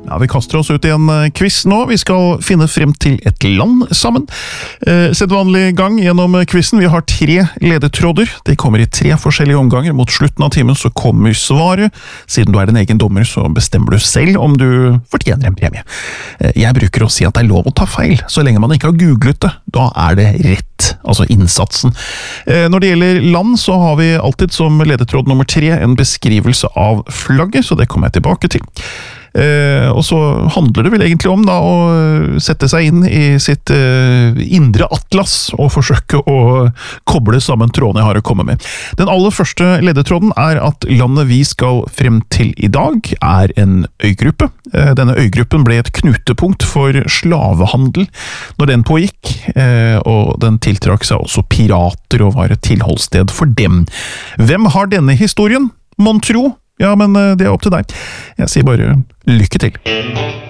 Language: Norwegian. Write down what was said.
Ja, vi kaster oss ut i en quiz nå. Vi skal finne frem til et land sammen. Sedvanlig gang gjennom quizen. Vi har 3 ledetråder. De kommer i 3 forskjellige omganger. Mot slutten av timen så kommer svaret. Siden du er din egen dommer, så bestemmer du selv om du fortjener en premie. Jeg bruker å si at det er lov å ta feil, så lenge man ikke har googlet det. Da er det rett, altså innsatsen. Når det gjelder land, så har vi alltid som ledetråd nummer 3 en beskrivelse av flagget, så det kommer jeg tilbake til. Og så handler det vel egentlig om da, å sette seg inn i sitt indre atlas og forsøke å koble sammen trådene jeg har å komme med. Den aller første ledetråden er at landet vi skal frem til i dag er en øygruppe. Denne øygruppen ble et knutepunkt for slavehandel når den pågikk, og den tiltrakk seg også pirater og var et tilholdssted for dem. Hvem har denne historien? Mon tro? Ja, men det er opp til deg. Jeg sier bare lykke til.